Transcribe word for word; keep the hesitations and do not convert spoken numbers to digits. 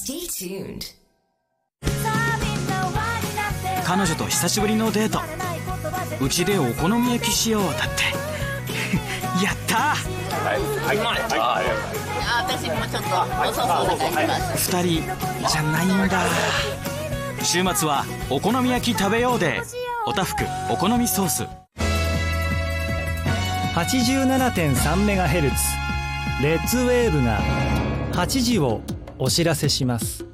Stay tuned. 彼女と久しぶりのデート。うちでお好み焼きしようだってやったはいはいはい。 私にもちょっとおソースお願いします。 二人じゃないんだ。週末はお好み焼き食べようでおたふくお好みソース。 はちじゅうななてんさんメガヘルツ レッツウェーブがはちじをお知らせします。